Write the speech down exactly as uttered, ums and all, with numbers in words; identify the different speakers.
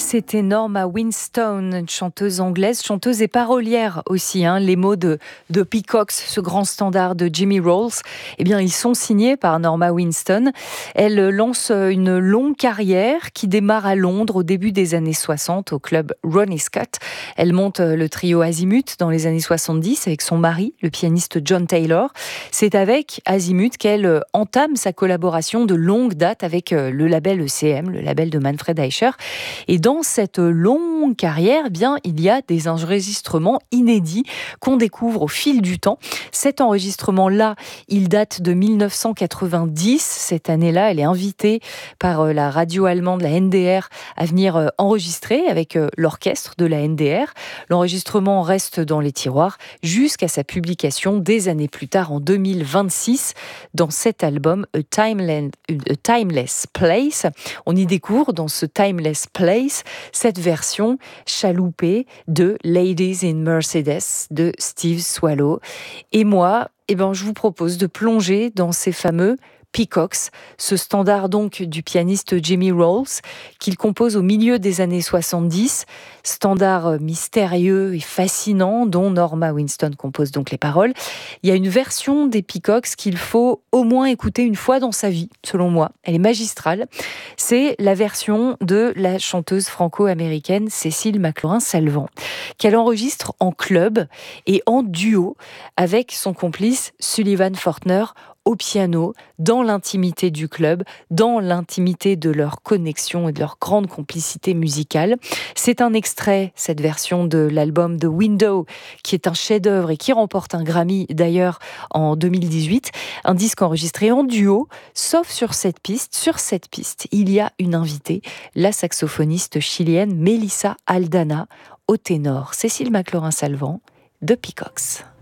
Speaker 1: C'était Norma Winstone, une chanteuse anglaise, chanteuse et parolière aussi. Hein. Les mots de, de Peacocks, ce grand standard de Jimmy Rolls, eh bien, ils sont signés par Norma Winstone. Elle lance une longue carrière qui démarre à Londres au début des années soixante au club Ronnie Scott. Elle monte le trio Azimut dans les années soixante-dix avec son mari, le pianiste John Taylor. C'est avec Azimut qu'elle entame sa collaboration de longue date avec le label E C M, le label de Manfred Eicher. Et dans cette longue carrière, eh bien, il y a des enregistrements inédits qu'on découvre au fil du temps. Cet enregistrement-là, il date de mille neuf cent quatre-vingt-dix. Cette année-là, elle est invitée par la radio allemande, la N D R, à venir enregistrer avec l'orchestre de la N D R. L'enregistrement reste dans les tiroirs jusqu'à sa publication des années plus tard, en deux mille vingt-six, dans cet album A Timeland- A Timeless Place. On y découvre dans ce Timeless Place cette version chaloupée de Ladies in Mercedes de Steve Swallow. Et moi, eh ben, je vous propose de plonger dans ces fameux Peacocks, ce standard donc du pianiste Jimmy Rolls, qu'il compose au milieu des années soixante-dix, standard mystérieux et fascinant dont Norma Winstone compose donc les paroles. Il y a une version des Peacocks qu'il faut au moins écouter une fois dans sa vie, selon moi. Elle est magistrale. C'est la version de la chanteuse franco-américaine Cécile McLorin-Salvant, qu'elle enregistre en club et en duo avec son complice Sullivan Fortner au piano, dans l'intimité du club, dans l'intimité de leur connexion et de leur grande complicité musicale. C'est un extrait, cette version de l'album The Window, qui est un chef-d'œuvre et qui remporte un Grammy d'ailleurs en deux mille dix-huit. Un disque enregistré en duo, sauf sur cette piste. Sur cette piste, il y a une invitée, la saxophoniste chilienne Melissa Aldana, au ténor Cécile McLorin-Salvant de Peacocks.